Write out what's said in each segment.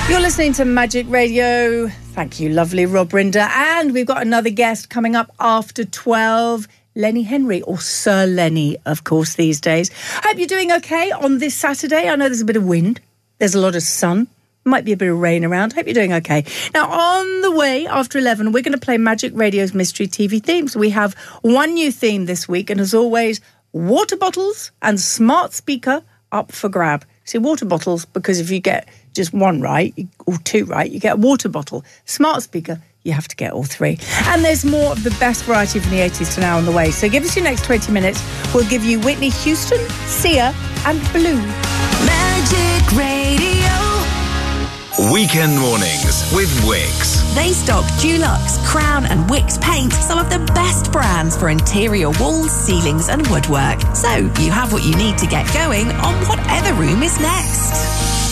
You're listening to Magic Radio. Thank you, lovely Rob Rinder. And we've got another guest coming up after 12, Lenny Henry, or Sir Lenny, of course, these days. Hope you're doing okay on this Saturday. I know there's a bit of wind. There's a lot of sun. Might be a bit of rain around. Hope you're doing okay. Now, on the way after 11, we're going to play Magic Radio's Mystery TV themes. We have one new theme this week, and as always, water bottles and smart speaker up for grab. See, water bottles, because if you get just one right, or two right, you get a water bottle. Smart speaker, you have to get all three. And there's more of the best variety from the 80s to now on the way. So give us your next 20 minutes. We'll give you Whitney Houston, Sia, and Blue. Magic Radio. Weekend mornings with Wix. They stock Dulux, Crown and Wix paint, some of the best brands for interior walls, ceilings and woodwork. So you have what you need to get going on whatever room is next.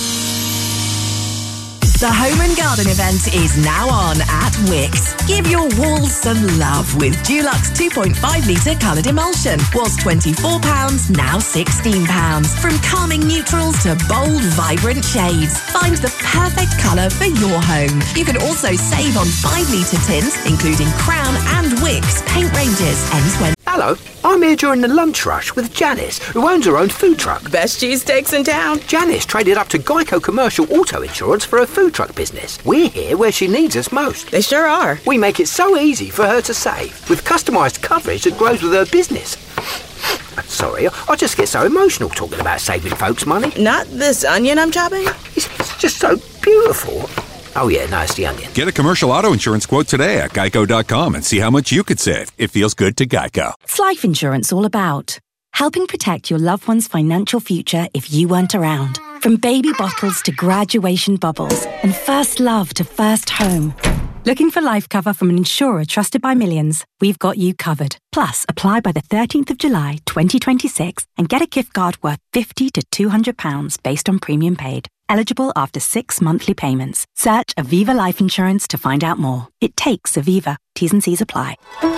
The Home and Garden event is now on at Wix. Give your walls some love with Dulux 2.5 litre coloured emulsion. Was £24, now £16. From calming neutrals to bold, vibrant shades. Find the perfect colour for your home. You can also save on 5 litre tins, including Crown and Wix paint ranges. Ends when... Hello, I'm here during the lunch rush with Janice, who owns her own food truck. Best cheesesteaks in town. Janice traded up to Geico Commercial Auto Insurance for her food truck business. We're here where she needs us most. They sure are. We make it so easy for her to save, with customised coverage that grows with her business. Sorry, I just get so emotional talking about saving folks money. Not this onion I'm chopping? It's just so beautiful. Oh yeah, no, it's the onion. Get a commercial auto insurance quote today at geico.com and see how much you could save. It feels good to Geico. What's life insurance all about? Helping protect your loved one's financial future if you weren't around. From baby bottles to graduation bubbles and first love to first home. Looking for life cover from an insurer trusted by millions? We've got you covered. Plus, apply by the 13th of July 2026 and get a gift card worth £50 to £200 based on premium paid. Eligible after 6 monthly payments. Search Aviva Life Insurance to find out more. It takes Aviva. T's and C's apply.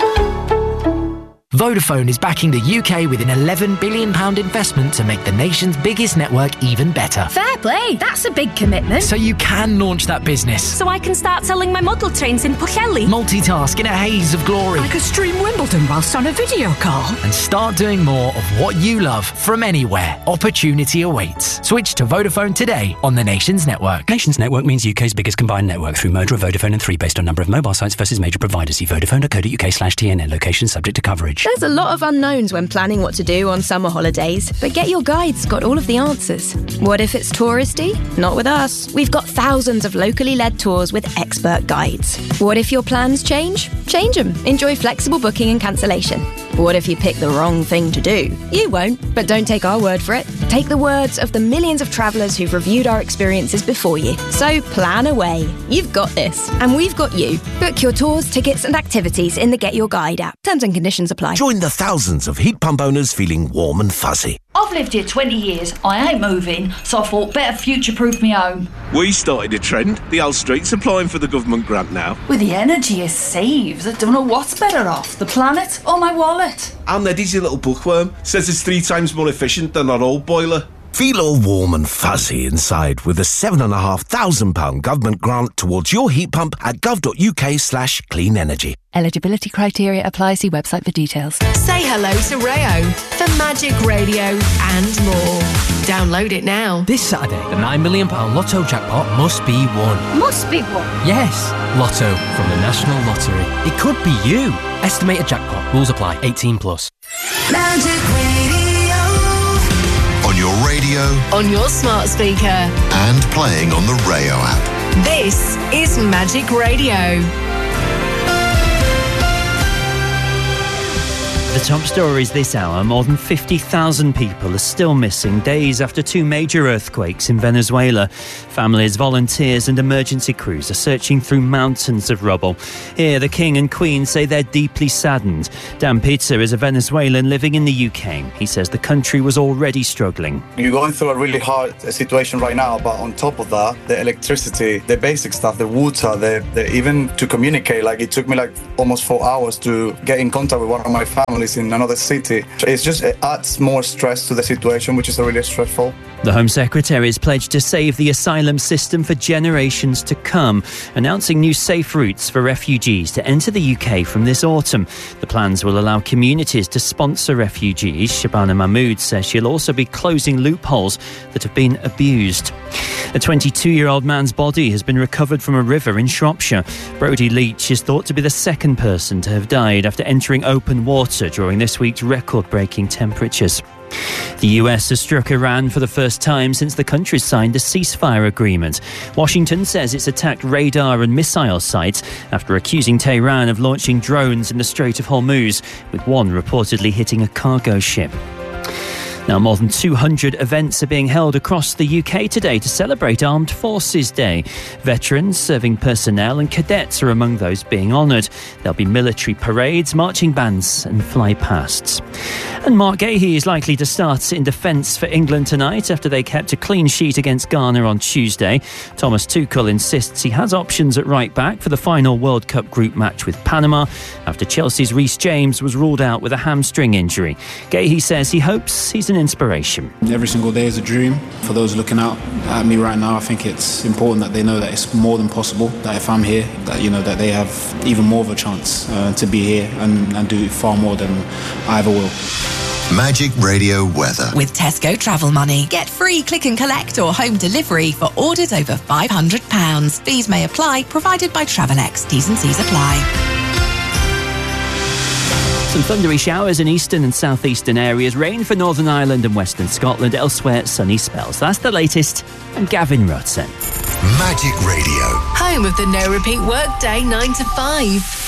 Vodafone is backing the UK with an £11 billion investment to make the nation's biggest network even better. Fair play, that's a big commitment. So you can launch that business. So I can start selling my model trains in Pwllheli. Multitask in a haze of glory. I could stream Wimbledon whilst on a video call. And start doing more of what you love from anywhere. Opportunity awaits. Switch to Vodafone today on the Nation's network. Nation's network means UK's biggest combined network through Moda, Vodafone and 3 based on number of mobile sites versus major providers. See vodafone.co.uk/TNN. Location subject to coverage. There's a lot of unknowns when planning what to do on summer holidays, but Get Your Guide's got all of the answers. What if it's touristy? Not with us. We've got thousands of locally led tours with expert guides. What if your plans change? Change them. Enjoy flexible booking and cancellation. What if you pick the wrong thing to do? You won't, but don't take our word for it. Take the words of the millions of travellers who've reviewed our experiences before you. So plan away. You've got this, and we've got you. Book your tours, tickets and activities in the Get Your Guide app. Terms and conditions apply. Join the thousands of heat pump owners feeling warm and fuzzy. I've lived here 20 years. I ain't moving, so I thought better future-proof my home. We started a trend. The Hull Street's applying for the government grant now. With the energy it saves, I don't know what's better off, the planet or my wallet. And Eddie's a little bookworm. Says it's 3 times more efficient than our old boiler. Feel all warm and fuzzy inside with a £7,500 government grant towards your heat pump at gov.uk/clean energy. Eligibility criteria apply. See website for details. Say hello to Rayo for Magic Radio and more. Download it now. This Saturday, the £9 million Lotto jackpot must be won. Must be won? Yes, Lotto from the National Lottery. It could be you. Estimated jackpot. Rules apply. 18 plus. Magic Radio. On your radio. On your smart speaker. And playing on the Rayo app. This is Magic Radio. The top stories this hour: more than 50,000 people are still missing days after 2 major earthquakes in Venezuela. Families, volunteers and emergency crews are searching through mountains of rubble. Here, the King and Queen say they're deeply saddened. Dan Pizza is a Venezuelan living in the UK. He says the country was already struggling. You're going through a really hard situation right now, but on top of that, the electricity, the basic stuff, the water, even to communicate, like it took me like almost 4 hours to get in contact with one of my family families in another city. It adds more stress to the situation, which is really stressful. The Home Secretary has pledged to save the asylum system for generations to come, announcing new safe routes for refugees to enter the UK from this autumn. The plans will allow communities to sponsor refugees. Shabana Mahmood says she'll also be closing loopholes that have been abused. A 22-year-old man's body has been recovered from a river in Shropshire. Brodie Leach is thought to be the second person to have died after entering open water during this week's record-breaking temperatures. The US has struck Iran for the first time since the country signed a ceasefire agreement. Washington says it's attacked radar and missile sites after accusing Tehran of launching drones in the Strait of Hormuz, with one reportedly hitting a cargo ship. Now, more than 200 events are being held across the UK today to celebrate Armed Forces Day. Veterans, serving personnel and cadets are among those being honoured. There'll be military parades, marching bands and fly-pasts. And Mark Gahey is likely to start in defence for England tonight after they kept a clean sheet against Ghana on Tuesday. Thomas Tuchel insists he has options at right-back for the final World Cup group match with Panama after Chelsea's Reece James was ruled out with a hamstring injury. Gahey says he hopes he's an inspiration. Every single day is a dream. For those looking out at me right now, I think it's important that they know that it's more than possible, that if I'm here, that they have even more of a chance to be here and do far more than I ever will. Magic Radio weather. With Tesco Travel Money. Get free click and collect or home delivery for orders over £500. Fees may apply, provided by Travelex. T's and C's apply. Some thundery showers in eastern and southeastern areas, rain for Northern Ireland and Western Scotland, elsewhere sunny spells. That's the latest. I'm Gavin Rudson. Magic Radio. Home of the no repeat workday 9 to 5.